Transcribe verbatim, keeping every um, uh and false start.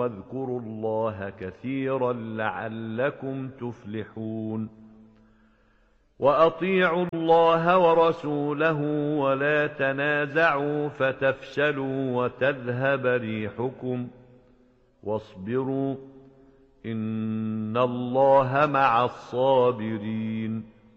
واذكروا الله كثيرا لعلكم تفلحون وأطيعوا الله ورسوله ولا تنازعوا فتفشلوا وتذهب ريحكم واصبروا إن الله مع الصابرين